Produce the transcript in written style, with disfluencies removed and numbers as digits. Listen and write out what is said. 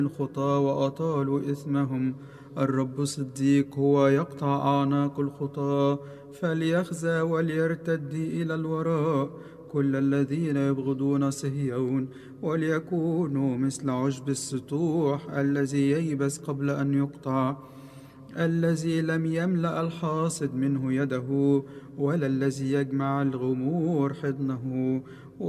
الخطى وأطالوا إثمهم. الرب صديق هو يقطع أعناق الخطى، فليخزى وليرتد إلى الوراء كل الذين يبغضون صهيون، وليكونوا مثل عشب السطوح الذي ييبس قبل أن يقطع، الذي لم يملأ الحاصد منه يده، ولا الذي يجمع الغمور حضنه.